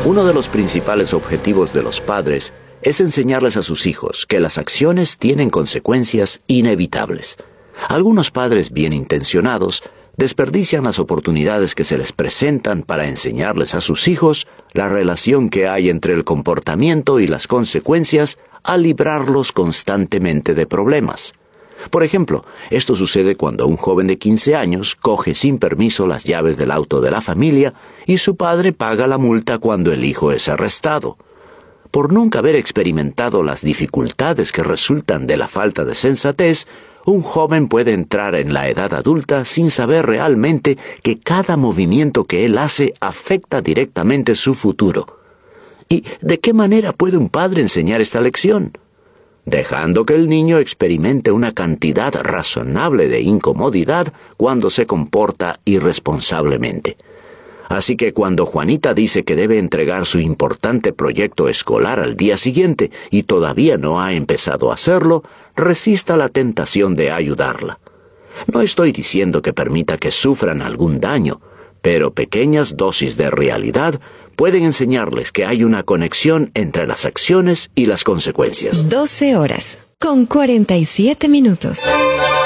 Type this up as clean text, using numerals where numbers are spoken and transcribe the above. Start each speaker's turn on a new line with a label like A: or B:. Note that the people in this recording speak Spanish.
A: Uno de los principales objetivos de los padres es enseñarles a sus hijos que las acciones tienen consecuencias inevitables. Algunos padres bien intencionados desperdician las oportunidades que se les presentan para enseñarles a sus hijos la relación que hay entre el comportamiento y las consecuencias al librarlos constantemente de problemas. Por ejemplo, esto sucede cuando un joven de 15 años coge sin permiso las llaves del auto de la familia y su padre paga la multa cuando el hijo es arrestado. Por nunca haber experimentado las dificultades que resultan de la falta de sensatez, un joven puede entrar en la edad adulta sin saber realmente que cada movimiento que él hace afecta directamente su futuro. ¿Y de qué manera puede un padre enseñar esta lección? Dejando que el niño experimente una cantidad razonable de incomodidad cuando se comporta irresponsablemente. Así que cuando Juanita dice que debe entregar su importante proyecto escolar al día siguiente y todavía no ha empezado a hacerlo, resista la tentación de ayudarla. No estoy diciendo que permita que sufran algún daño, pero pequeñas dosis de realidad pueden enseñarles que hay una conexión entre las acciones y las consecuencias.
B: 12 horas, con 47 minutos.